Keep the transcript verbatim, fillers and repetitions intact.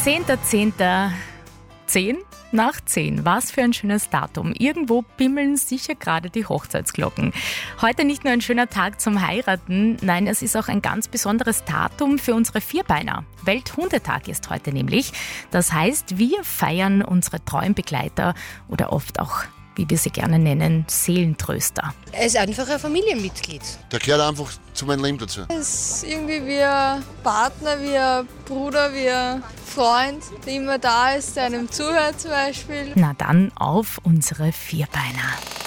zehnter zehnter zehn nach zehn. Was für ein schönes Datum. Irgendwo bimmeln sicher gerade die Hochzeitsglocken. Heute nicht nur ein schöner Tag zum Heiraten, nein, es ist auch ein ganz besonderes Datum für unsere Vierbeiner. Welthundetag ist heute nämlich. Das heißt, wir feiern unsere treuen Begleiter oder oft auch, wie wir sie gerne nennen, Seelentröster. Er ist einfach ein Familienmitglied. Der gehört einfach zu meinem Leben dazu. Er ist irgendwie wie ein Partner, wie ein Bruder, wie ein Freund, der immer da ist, der einem zuhört zum Beispiel. Na dann auf unsere Vierbeiner.